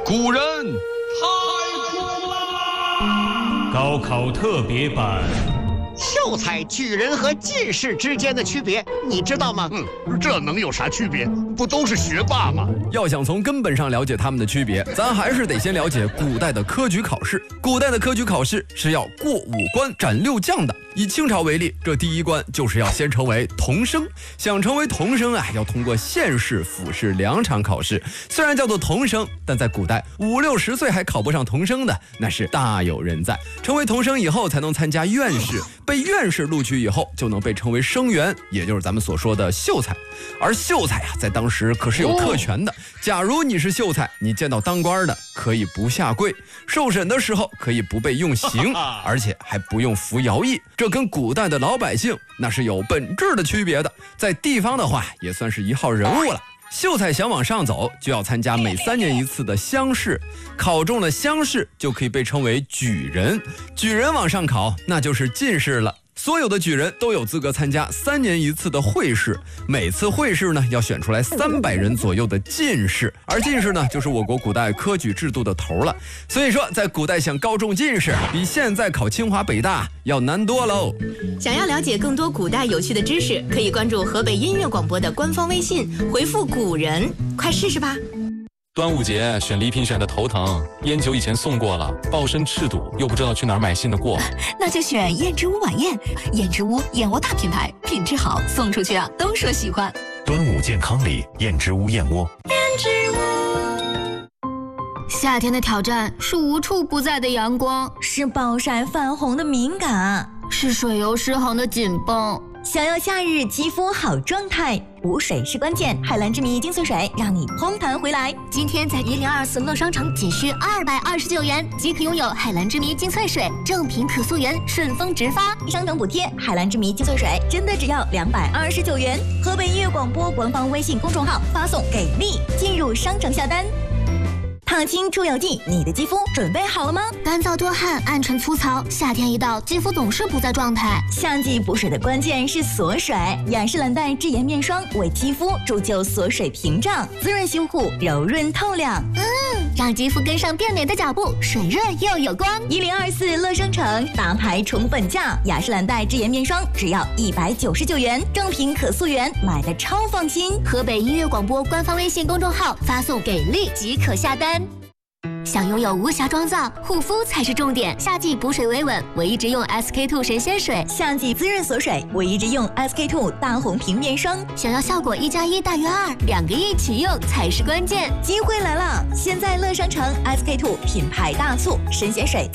古人太苦了。 高考特别版。 秀才、举人和进士之间的区别，你知道吗？ 这能有啥区别？不都是学霸吗？ 要想从根本上了解他们的区别，咱还是得先了解古代的科举考试。古代的科举考试是要过5关斩6将的。以清朝为例，这第1关就是要先成为童生。想成为童生要通过县试、府试2场考试。虽然叫做童生，但在古代5、60岁还考不上童生的，那是大有人在。成为童生以后，才能参加院试。被院士录取以后，就能被称为生员，也就是咱们所说的秀才。而秀才在当时可是有特权的。假如你是秀才，你见到当官的可以不下跪，受审的时候可以不被用刑，而且还不用服徭役。这跟古代的老百姓那是有本质的区别的。在地方的话，也算是一号人物了。秀才想往上走，就要参加每3年1次的乡试，考中了乡试就可以被称为举人。举人往上考，那就是进士了。所有的举人都有资格参加3年1次的会试，每次会试呢要选出来300人左右的进士，而进士呢就是我国古代科举制度的头了。所以说，在古代想高中进士，比现在考清华北大要难多喽。 想要了解更多古代有趣的知识，可以关注河北音乐广播的官方微信，回复古人，快试试吧。 端午节选礼品选的头疼，烟酒以前送过了，抱身赤赌，又不知道去哪儿买新的过。 那就选燕之屋晚宴，燕之屋燕窝大品牌，品质好，送出去都说喜欢。 端午健康礼，燕之屋燕窝。 燕之屋。夏天的挑战是无处不在的阳光， 是暴晒泛红的敏感， 是水油失衡的紧绷。 想要夏日肌肤好状态，补水是关键。海蓝之谜精粹水让你嘭弹回来。 今天在1024乐商城仅需229元即可拥有海蓝之谜精粹水，正品可溯源，顺丰直发， 商城补贴。海蓝之谜精粹水真的只要229元。河北音乐广播官方微信公众号发送给力，进入商城下单。烫青出油剂，你的肌肤准备好了吗？ 干燥多汗、暗沉粗糙，夏天一到，肌肤总是不在状态。 夏季补水的关键是锁水，雅诗兰黛智妍面霜为肌肤铸就锁水屏障，滋润修护，柔润透亮。 让肌肤跟上变美的脚步，水润又有光。 1024乐商城大牌宠粉价，雅诗兰黛智妍面霜只要199元，正品可溯源，买的超放心。 河北音乐广播官方微信公众号发送给力即可下单。想拥有无瑕妆造，护肤才是重点。夏季补水维稳，我一直用 SK2 神仙水； 夏季滋润锁水，我一直用 SK2 大红瓶面霜。 想要效果1+1大于2，2个一起用才是关键。 机会来了！现在乐商城 SK2 品牌大促，神仙水